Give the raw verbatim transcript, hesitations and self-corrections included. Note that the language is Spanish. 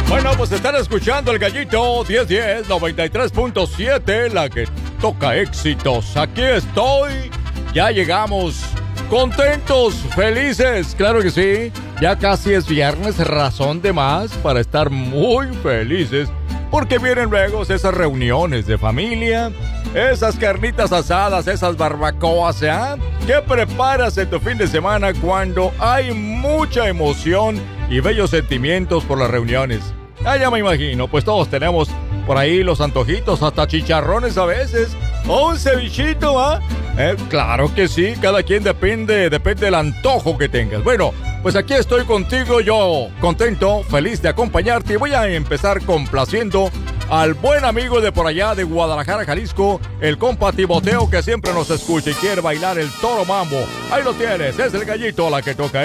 Bueno, pues están escuchando el Gallito diez diez noventa y tres punto siete, la que toca éxitos. Aquí estoy, ya llegamos, contentos, felices, claro que sí. Ya casi es viernes, razón de más para estar muy felices, porque vienen luego esas reuniones de familia, esas carnitas asadas, esas barbacoas, ¿eh? ¿Qué preparas en tu fin de semana cuando hay mucha emoción y bellos sentimientos por las reuniones? Ah, ya me imagino, pues todos tenemos por ahí los antojitos, hasta chicharrones a veces, o un cevichito, ¿ah? ¿eh? Eh, claro que sí, cada quien depende, depende del antojo que tengas. Bueno, pues aquí estoy contigo, yo contento, feliz de acompañarte, y voy a empezar complaciendo al buen amigo de por allá de Guadalajara, Jalisco, el compa Timoteo, que siempre nos escucha y quiere bailar el toro mambo. Ahí lo tienes, es el Gallito, la que toca